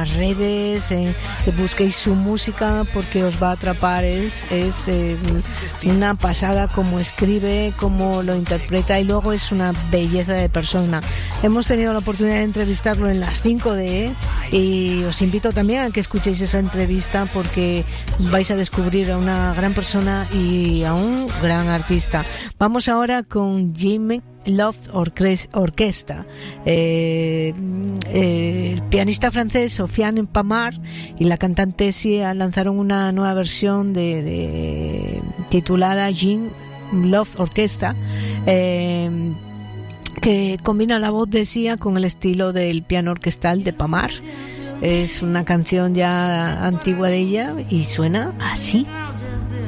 las redes, que busquéis su música porque os va a atrapar. Es una pasada como escribe, como lo interpreta, y luego es una belleza de persona. Hemos tenido la oportunidad de entrevistarlo en las 5D y os invito también a que escuchéis esa entrevista porque vais a descubrir a una gran persona y a un gran artista. Vamos ahora con Jim Love Orchestra. El pianista francés Sofiane Pamart y la cantante Sia lanzaron una nueva versión titulada Jim Love Orchestra, que combina la voz de Sia con el estilo del piano orquestal de Pamart. Es una canción ya antigua de ella y suena así.